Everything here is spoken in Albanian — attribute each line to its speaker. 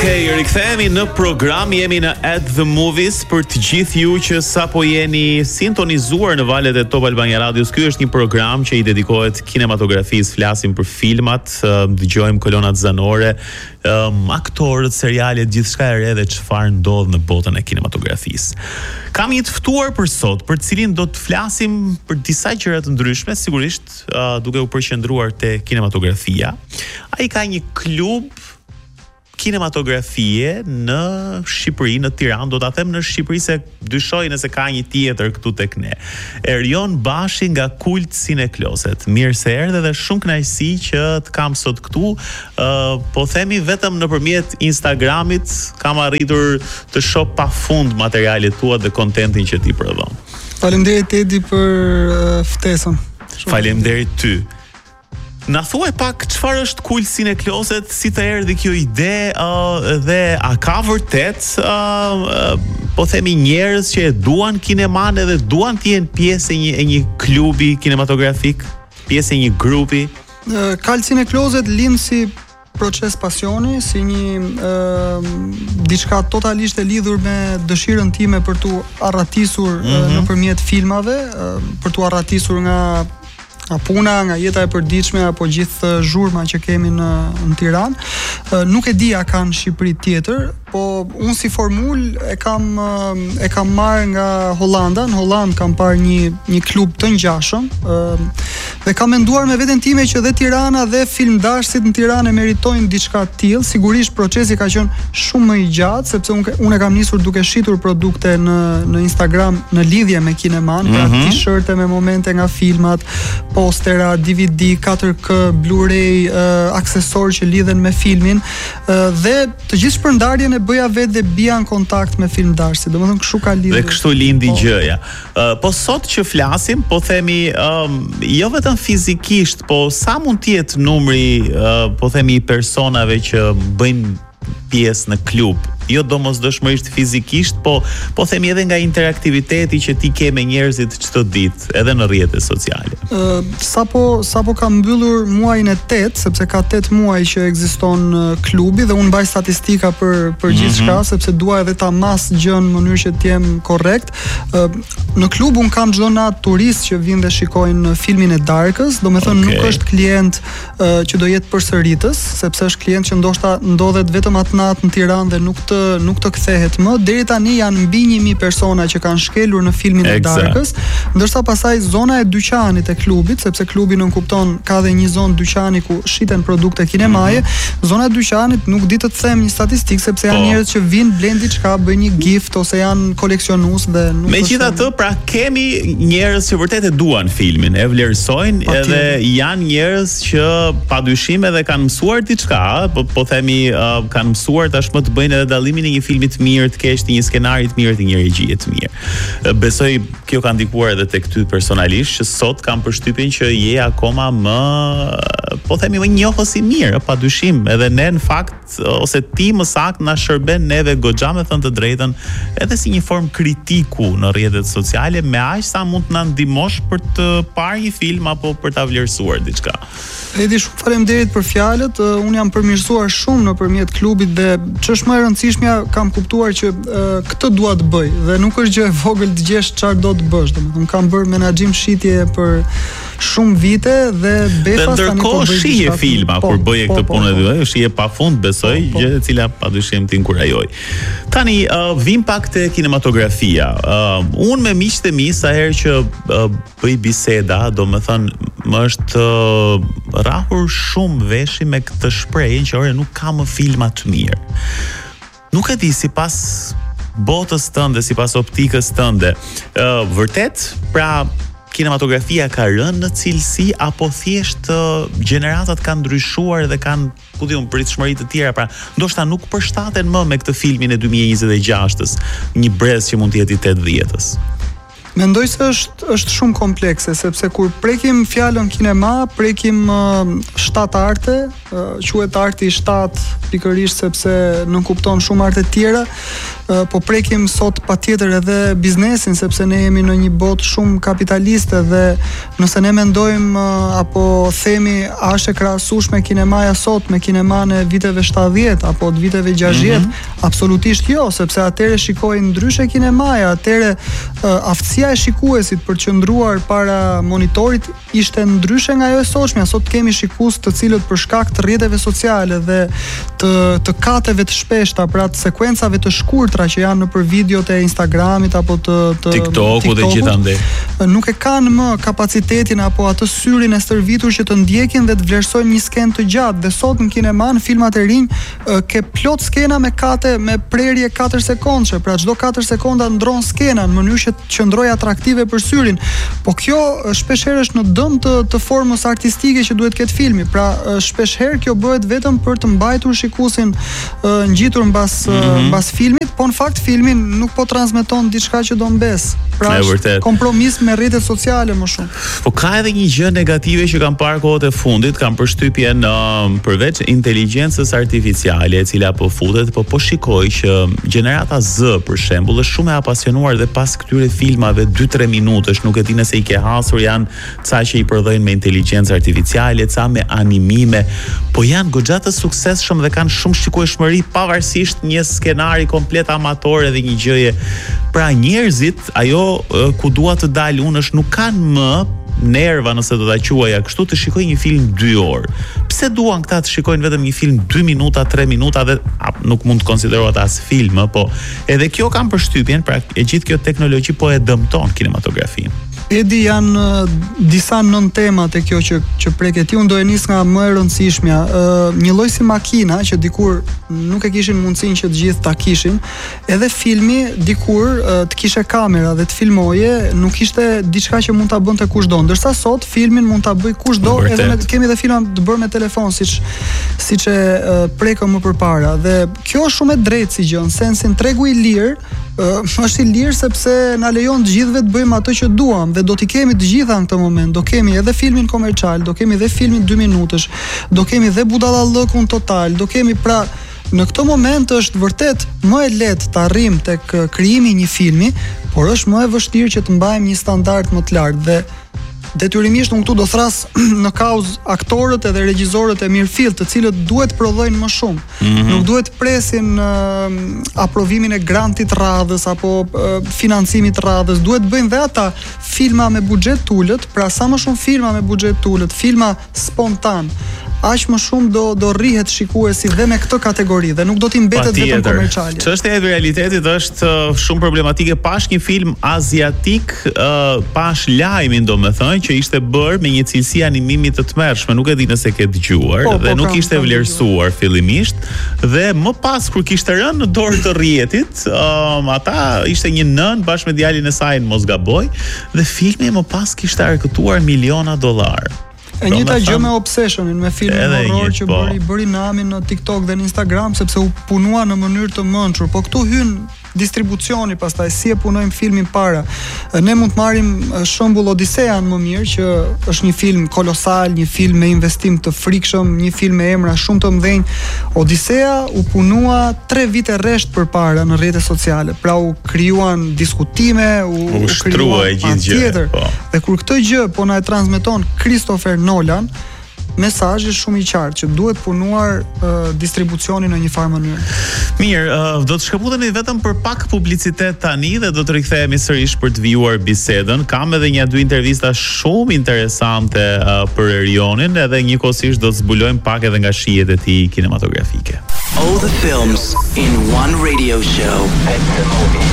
Speaker 1: Okej, rikthehemi në program, jemi në At the Movies për të gjithë ju që sapo jeni sintonizuar në valët e Top Albania Radios. Ky është një program që i dedikohet kinematografisë, flasim për filmat, dëgjojmë kolonat zanore, aktorët, serialet, gjithçka e re dhe çfarë ndodh në botën e kinematografisë. Kam një të ftuar për sot, për të cilin do të flasim për disa gjëra të ndryshme, sigurisht duke u përqendruar te kinematografia. Ai ka një klub kinematografie në Shqipëri, në Tiranë, do ta them në Shqipëri se dyshoj nëse ka një tjetër këtu tek ne. Erjon Bashi nga Kult Cinecloset. Mirë se erdhe dhe shumë kënaqësi që të kam sot këtu. Po themi vetëm nëpërmjet Instagramit kam arritur të shoh pafund materialet tua dhe kontentin që ti prodhon.
Speaker 2: Faleminderit Edi për ftesën.
Speaker 1: Faleminderit ty. Na thuaj pak çfarë është Kult Cinecloset, si të erdhi kjo ide dhe a ka vërtet po themi njerëz që e duan kineman edhe duan të jenë pjesë e një klubi kinematografik, pjesë e një grupi?
Speaker 2: Kult Cinecloset lind si proces pasioni, si një diçka totalisht e lidhur me dëshirën time për tu arratisur nëpërmjet filmave, për tu arratisur nga puna, nga jeta e përditshme apo gjithë zhurma që kemi në Tiranë. Nuk e di a kanë Shqipëri tjetër, po unë si formul e kam marrë nga Hollanda. Në Holland kam parë një klub të ngjashëm dhe kam menduar me veten time që dhe Tirana dhe filmdashësit në Tiranë meritojnë diçka të tillë. Sigurisht procesi ka qenë shumë më i gjatë sepse unë kam nisur duke shitur produkte në Instagram në lidhje me kineman, pra t-shirte me momente nga filmat, postera, DVD, 4K, Blu-ray, aksesor që lidhen me filmin, dhe të gjithë shpërndarjen e bëja vetë dhe bija në kontakt me filmdashësit. Domethënë kështu ka lidhje.
Speaker 1: Dhe kështu lindi gjëja. Po sot që flasim, po themi jo vetëm fizikisht, po sa mund të jetë numri, po themi personave që bëjnë pjesë në klub, jo domosdoshmërisht fizikisht, po themi edhe nga interaktiviteti që ti ke me njerëzit çdo ditë, edhe në rrjetet sociale.
Speaker 2: Sapo ka mbyllur muajin e 8, sepse ka 8 muaj që ekziston klubi dhe unë mbaj statistika për gjithçka, sepse dua edhe ta mas gjën në mënyrë që të jem korrekt. Në klub un kam çdo natë turist që vinë dhe shikojnë filmin e Darkës, domethënë nuk është klient që do jetë përsëritës, sepse është klient që ndoshta ndodhet vetëm atë natë në Tiranë dhe nuk të kthehet më. Deri tani janë mbi 1000 persona që kanë shkelur në filmin e Darkës, ndërsa pasaj zona e dyqanit e klubit, sepse klubi nënkupton ka dhe një zonë dyqani ku shiten produkte kinemaje, zona e dyqanit nuk di të them një statistikë sepse janë njerëz që vinë blen diçka, bëjnë një gift ose janë koleksionues dhe nuk.
Speaker 1: Megjithatë, pra kemi njerëz që vërtet e duan filmin, e vlerësojnë edhe janë njerëz që padyshim edhe kanë mësuar diçka, po themi kanë mësuar tashmë të bëjnë edhe dallimin e një filmi të mirë, të keq, të një skenari të mirë, të një regji të mirë. Besoj kjo ka ndikuar edhe tek ty personalisht, që sot kam përshtypjen që je akoma më, po themi më njohës i mirë, padyshim, edhe ne në fakt ose ti më saktë na shërben neve goxha me thënë të drejtën, edhe si një formë kritiku në rrjetet sociale, me aq sa mund të na ndihmosh për të parë një film apo për ta vlerësuar diçka.
Speaker 2: Edi, shumë faleminderit për fjalët. Unë jam përmirësuar shumë nëpërmjet klubit dhe ç'është më e rëndësishmja, kam kuptuar që këtë dua të bëj dhe nuk është gjë e vogël të gjesh çfarë do të bësh. Domethënë kam bërë menaxhim shitje për shumë vite dhe befas tani po bëj
Speaker 1: shije filma kur bëje këtë punë dy, shije pafund besoj, gjë e cila padyshim ti inkurajoj. Tani vim pak te kinematografia. Unë me miqtë e mi sa herë që bëj biseda, domethënë më është rrahur shumë veshi me këtë shprehje që ore nuk ka më filma të mirë. Nuk e di sipas botës tënde, sipas optikës tënde, vërtet, pra kinematografia ka rënë në cilësi apo thjesht gjeneratat kanë ndryshuar dhe kanë pritshmëri të tjera, pra ndoshta nuk përshtaten më me këtë filmin e 2026-s, një brez që mund të jetë i 80-s.
Speaker 2: Mendoj se është shumë komplekse, sepse kur prekim fjalën kinema, prekim 7 arte, quhet arti 7 pikërisht sepse nuk kupton shumë arte tjera, po prekim sot patjetër edhe biznesin, sepse ne jemi në një botë shumë kapitaliste dhe nëse ne mendojmë apo themi a është e krahasueshme kinemaja sot me kinemanë e viteve 70 apo të viteve 60, absolutisht jo, sepse atëre shikojnë ndryshe kinemaja, atëre aftësia e shikuesit për qëndruar para monitorit ishte ndryshe nga ajo e sotshmja. Sot kemi shikues të cilët për shkak të rrjeteve sociale dhe të kateve të shpeshta, pra të sekuencave të shkurtra që janë nëpër videot e Instagramit apo të
Speaker 1: TikTokut dhe gjithandej,
Speaker 2: nuk e kanë më kapacitetin apo atë syrin e stërvitur që të ndjekin dhe të vlerësojnë një skenë të gjatë. Dhe sot në kinema, në filmat e rinj, ke plot skena me kate me prerje 4 sekondëshe, pra çdo 4 sekonda ndron skena në mënyrë që të qëndrojë atraktive për syrin. Po kjo shpeshherë është në dëm të formës artistike që duhet ketë filmi. Pra shpeshherë kjo bëhet vetëm për të mbajtur shikuesin ngjitur mbas filmit, po në fakt filmin nuk po transmeton diçka që do mbes. Pra është kompromis me rrjetet sociale më shumë.
Speaker 1: Po ka edhe një gjë negative që kam parë kohët e fundit, kam përshtypjen përveç inteligjencës artificiale e cila po futet, po shikoj që gjenerata Z për shembull është shumë e apasionuar dhe pas këtyre filmave 2-3 minutësh, nuk e di nëse i ke hasur, janë ca që i prodhojnë me inteligjencë artificiale, ca me animime, po janë goxha të suksesshëm dhe kanë shumë shikueshmëri pavarësisht një skenari komplet amator edhe një gjëje. Pra njerëzit, ajo ku dua të dalë unë është nuk kanë më nerva, nëse do ta quaja kështu, të shikoj një film 2 orë. Pse duan këta të shikojnë vetëm një film 2 minuta, 3 minuta dhe nuk mund të konsiderohet as film, po edhe kjo kam përshtypjen, pra e gjithë kjo teknologji po e dëmton kinematografinë.
Speaker 2: Edi, janë disa nën tema te kjo që preket ti. Unë do e nis nga më e rëndësishmja. Një lloj si makina që dikur nuk e kishin mundësinë që të gjithë ta kishin, edhe filmi dikur të kishe kamera dhe të filmoje, nuk ishte diçka që mund ta bënte kushdo. Ndërsa sot filmin mund ta bëj kushdo, edhe kemi edhe filma të bërë me telefon, siç e prekëm më përpara. Dhe kjo është shumë e drejtë si gjë, në sensin tregu i lirë është i lirë sepse na lejon të gjithëve të bëjmë atë që duam dhe do t'i kemi të gjitha në këtë moment. Do kemi edhe filmin komercial, do kemi edhe filmin 2 minutësh, do kemi edhe budallallëkun total, do kemi, pra në këtë moment është vërtet më e lehtë të arrijmë tek krijimi i një filmi, por është më e vështirë që të mbajmë një standard më të lartë dhe detyrimisht unë këtu do thras në kauzë aktorët edhe regjisorët e mirëfillt, të cilët duhet prodhojnë më shumë. Nuk duhet presin aprovimin e grantit radhës apo financimit radhës. Duhet bëjnë dhe ata filma me buxhet të ulët, pra sa më shumë filma me buxhet të ulët, filma spontan, aq më shumë do rrihet shikuesi dhe me këtë kategori dhe nuk do t'i mbetet vetëm komerciale.
Speaker 1: Çështja e viralitetit është shumë problematike. Pash një film aziatik, pash lajmin domethënë që ishte bërë me një cilësi animimi të tmerrshme, nuk e di nëse ke dëgjuar, dhe nuk ishte vlerësuar fillimisht, dhe më pas kur kishte rënë në dorë të rrjetit, ata ishte një nën bashkë me djalin e saj, mos gaboj, dhe filmi më pas kishte arkëtuar miliona dollar.
Speaker 2: E njëjta gjë me Obsessionin, me filmin horror që bëri namin në TikTok dhe në Instagram, sepse u punua në mënyrë të mençur, po këtu hyn distribucioni, pastaj si e punojmë filmin para. Ne mund të marrim shembull Odisean më mirë, që është një film kolosal, një film me investim të frikshëm, një film me emra shumë të mëdhenj. Odisea u punua 3 vite rresht përpara në rrjetet sociale. Pra u krijuan diskutime, u
Speaker 1: shtrua e gjithë gjë.
Speaker 2: Dhe kur këtë gjë po na e transmeton Christopher Nolan, mesazhi shumë i qartë që duhet punuar distribucioni në një farë mënyrë.
Speaker 1: Mirë, do të shkëputemi vetëm për pak publicitet tani dhe do të rikthehemi sërish për të vijuar bisedën. Kam edhe 1-2 intervista shumë interesante për Erionin, edhe njëkohësisht do të zbulojmë pak edhe nga shijet e tij kinematografike.
Speaker 3: All the films in one radio show.